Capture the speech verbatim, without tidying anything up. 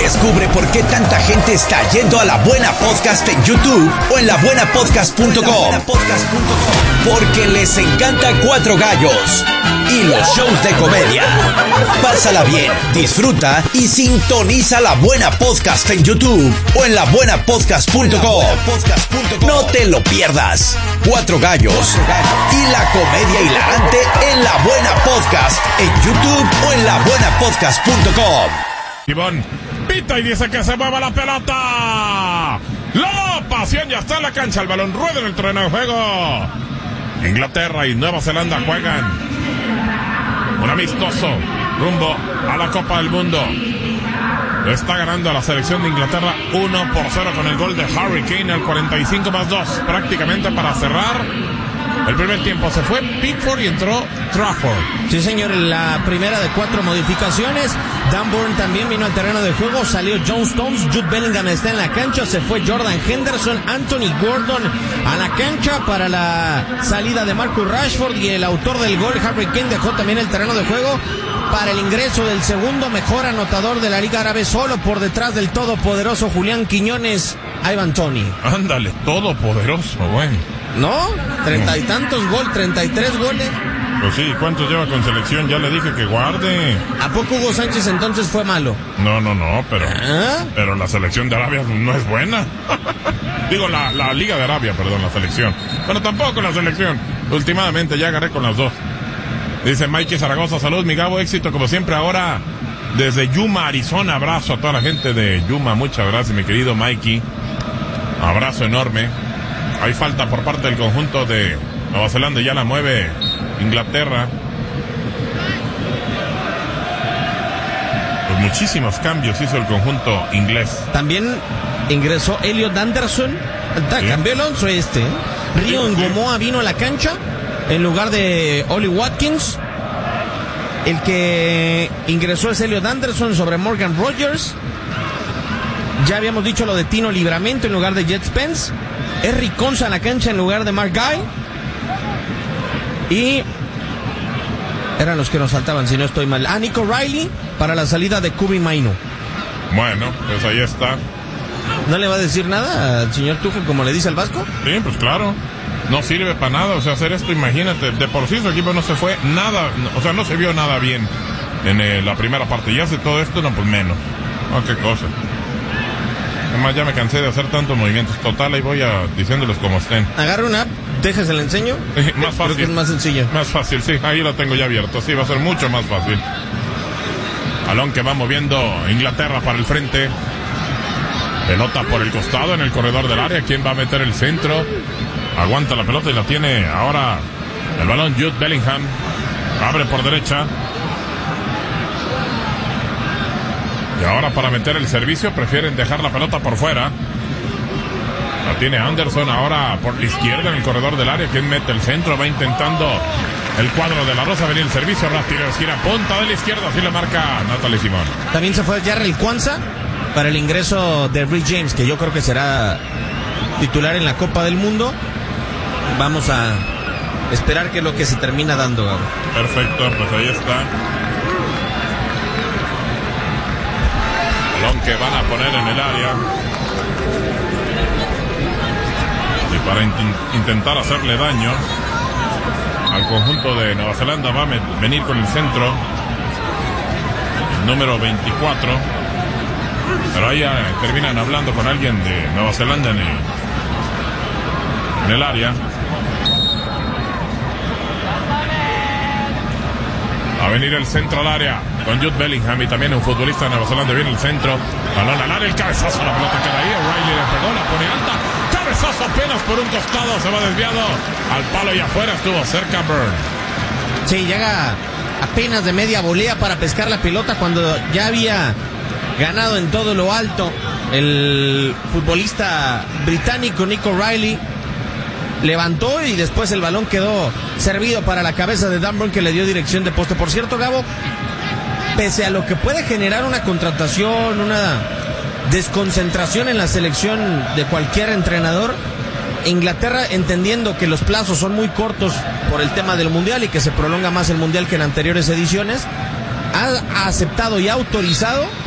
Descubre por qué tanta gente está yendo a La Buena Podcast en YouTube o en la buena podcast punto com. Porque les encanta Cuatro Gallos y los shows de comedia. Pásala bien, disfruta y sintoniza La Buena Podcast en YouTube o en la buena podcast punto com. No te lo pierdas. Cuatro Gallos y la comedia hilarante en La Buena Podcast en YouTube o en la buena podcast punto com. Ivón pita y dice que se mueva la pelota. La pasión ya está en la cancha. El balón rueda en el terreno de juego. Inglaterra y Nueva Zelanda juegan un amistoso rumbo a la Copa del Mundo. Lo está ganando a la selección de Inglaterra uno por cero con el gol de Harry Kane al cuarenta y cinco más dos, prácticamente para cerrar el primer tiempo. Se fue Pickford y entró Trafford. Sí, señor, la primera de cuatro modificaciones. Dan Burn también vino al terreno de juego. Salió John Stones, Jude Bellingham está en la cancha. Se fue Jordan Henderson, Anthony Gordon a la cancha para la salida de Marcus Rashford. Y el autor del gol, Harry Kane, dejó también el terreno de juego para el ingreso del segundo mejor anotador de la Liga Árabe, solo por detrás del todopoderoso Julián Quiñones, Ivan Toney. Ándale, todopoderoso, bueno. ¿No? Treinta y tantos gol, treinta y tres goles. Pues sí, ¿cuántos lleva con selección? Ya le dije que guarde. ¿A poco Hugo Sánchez entonces fue malo? No, no, no, pero ¿Ah? pero la selección de Arabia no es buena. Digo, la, la Liga de Arabia, perdón, la selección. Bueno, tampoco la selección. Últimamente ya agarré con las dos. Dice Mikey Zaragoza, salud, mi Gabo, éxito como siempre ahora desde Yuma, Arizona. Abrazo a toda la gente de Yuma, muchas gracias, mi querido Mikey. Abrazo enorme. Hay falta por parte del conjunto de Nueva Zelanda, ya la mueve Inglaterra. Pues muchísimos cambios hizo el conjunto inglés. También ingresó Elliot Anderson. ¿Sí? Cambió el once este. ¿eh? Río Ngomoa vino a la cancha en lugar de Oli Watkins. El que ingresó es Elliot Anderson sobre Morgan Rogers. Ya habíamos dicho lo de Tino Livramento en lugar de Jet Spence. Eric Conza en la cancha en lugar de Mark Guy. Y eran los que nos faltaban, si no estoy mal. Ah, Nico Riley para la salida de Kobbie Mainoo. Bueno, pues ahí está. ¿No le va a decir nada al señor Tuchel como le dice al Vasco? Sí, pues claro. No sirve para nada, o sea, hacer esto, imagínate, de por sí su equipo no se fue nada, o sea, no se vio nada bien en eh, la primera parte. Y hace todo esto, no, pues menos. Oh, qué cosa. Además ya me cansé de hacer tantos movimientos. Total, ahí voy a diciéndoles como estén. Agarra una app, déjese la enseño. Eh, más fácil. Creo que es más sencilla. Más fácil, sí, ahí la tengo ya abierta. Sí, va a ser mucho más fácil. Balón que va moviendo Inglaterra para el frente. Pelota por el costado en el corredor del área. ¿Quién va a meter el centro? Aguanta la pelota y la tiene ahora el balón Jude Bellingham. Abre por derecha. Y ahora para meter el servicio prefieren dejar la pelota por fuera. La tiene Anderson ahora por la izquierda en el corredor del área. ¿Quién mete el centro? Va intentando el cuadro de la Rosa. Venir el servicio. Tiro de esquina, punta de la izquierda. Así le marca Natalie Simón. También se fue Jarrell Kwanzaa para el ingreso de Reece James, que yo creo que será titular en la Copa del Mundo. Vamos a esperar qué es lo que se termina dando, Gabo. Perfecto, pues ahí está. Balón que van a poner en el área. Y para int- intentar hacerle daño al conjunto de Nueva Zelanda va a me- venir con el centro el número veinticuatro. Pero ahí ya terminan hablando con alguien de Nueva Zelanda en el, en el área. Va a venir el centro al área con Jude Bellingham y también un futbolista de Nueva Zelanda. Viene el centro, balón al área, el cabezazo, la pelota queda ahí. O'Reilly le pegó, la pone alta, cabezazo apenas por un costado, se va desviado al palo y afuera, estuvo cerca Burn. Sí, llega apenas de media volea para pescar la pelota cuando ya había ganado en todo lo alto el futbolista británico Nico Riley. Levantó y después el balón quedó servido para la cabeza de Dan Burn, que le dio dirección de poste. Por cierto, Gabo, pese a lo que puede generar una contratación, una desconcentración en la selección de cualquier entrenador, Inglaterra, entendiendo que los plazos son muy cortos por el tema del Mundial y que se prolonga más el Mundial que en anteriores ediciones, ha aceptado y autorizado